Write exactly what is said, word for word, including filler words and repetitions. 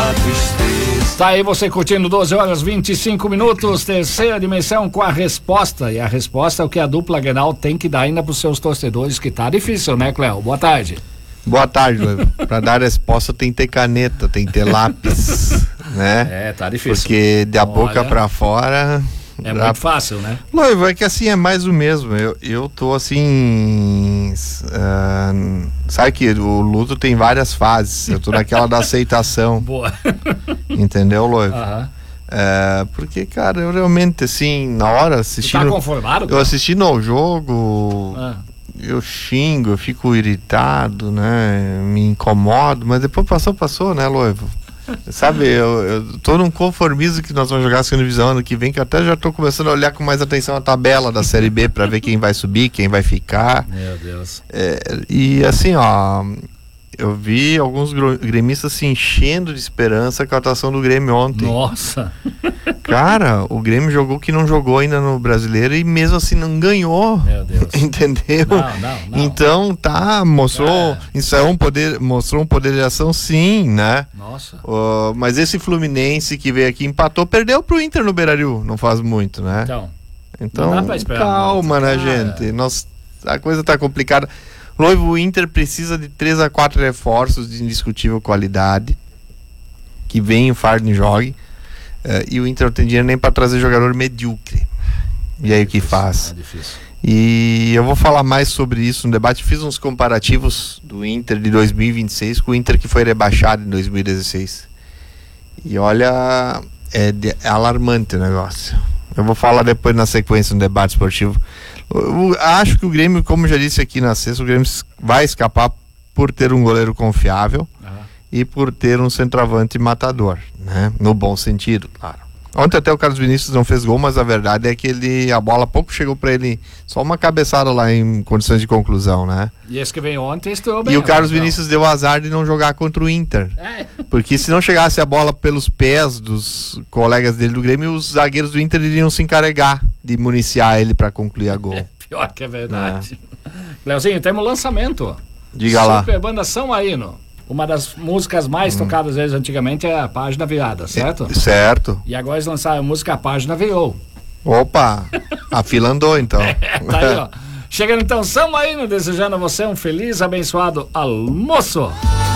a tristeza. Tá aí você curtindo doze horas vinte e cinco minutos, terceira dimensão com a resposta. E a resposta é o que a dupla Grenal tem que dar ainda pros seus torcedores, que tá difícil, né, Cléo? Boa tarde. Boa tarde, para dar resposta tem que ter caneta, tem que ter lápis, né? É, tá difícil. Porque da Olha, boca pra fora... É já... muito fácil, né? Noivo, é que assim, é mais o mesmo. Eu, eu tô assim... Uh, sabe que o luto tem várias fases. Eu tô naquela da aceitação. Boa. Entendeu, Noivo? Aham. É, porque, cara, eu realmente, assim, na hora assistindo... Tu tá conformado? Eu assistindo ao jogo... Ah. Eu xingo, eu fico irritado, né? Me incomodo, mas depois passou, passou, né, Loivo? Sabe, eu, eu tô num conformismo que nós vamos jogar a segunda divisão ano que vem, que eu até já tô começando a olhar com mais atenção a tabela da Série B pra ver quem vai subir, quem vai ficar. Meu Deus. É, e assim, ó, eu vi alguns gremistas se enchendo de esperança com a atuação do Grêmio ontem. Nossa. Cara, o Grêmio jogou que não jogou ainda no Brasileiro e mesmo assim não ganhou. Meu Deus. Entendeu? Não, não, não. Então, tá, mostrou, É. isso é um poder, mostrou um poder de ação, sim, né? Nossa. Uh, mas esse Fluminense que veio aqui empatou, perdeu pro Inter no Beira-Rio, não faz muito, né? Então, Então, não dá pra esperar calma, muito. né, Ah, gente? Nós, a coisa tá complicada. Noivo, o Inter precisa de três a quatro reforços de indiscutível qualidade, que venham, Fardin jogue, uh, e o Inter não tem dinheiro nem para trazer jogador medíocre. E aí o que faz? É difícil. E eu vou falar mais sobre isso no debate. Fiz uns comparativos do Inter de dois mil e vinte e seis com o Inter que foi rebaixado em dois mil e dezesseis. E olha, é, de, é alarmante o negócio. Eu vou falar depois na sequência no debate esportivo. Eu, eu acho que o Grêmio, como já disse aqui na sexta, o Grêmio vai escapar por ter um goleiro confiável Uhum. e por ter um centroavante matador, né? No bom sentido, claro. Ontem até o Carlos Vinícius não fez gol, mas a verdade é que ele, a bola pouco chegou pra ele, só uma cabeçada lá em condições de conclusão, né? E esse que veio ontem estreou bem. E o Carlos né? Vinícius deu azar de não jogar contra o Inter. É. Porque se não chegasse a bola pelos pés dos colegas dele do Grêmio, os zagueiros do Inter iriam se encarregar de municiar ele pra concluir a gol. É, pior que é verdade. Leozinho, temos lançamento. Diga lá. Super Banda São Marino. Uma das músicas mais Hum. tocadas deles antigamente é a Página Virada, certo? É, certo. E agora eles lançaram a música A Página Virou. Opa, a fila andou então. É, tá aí, ó. Chegando então São Marino, desejando a você um feliz, abençoado almoço.